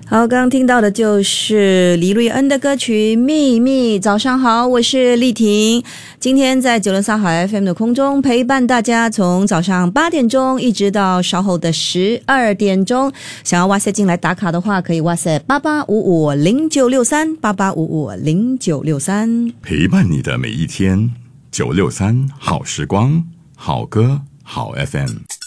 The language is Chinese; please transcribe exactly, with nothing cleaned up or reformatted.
好，刚刚听到的就是黎瑞恩的歌曲《秘密》。早上好，我是丽婷，今天在九六三好 F M 的空中陪伴大家，从早上八点钟一直到稍后的十二点钟。想要哇塞进来打卡的话，可以哇塞八八五五零九六三八八五五零九六三， 陪伴你的每一天。九六三好时光，好歌好 F M。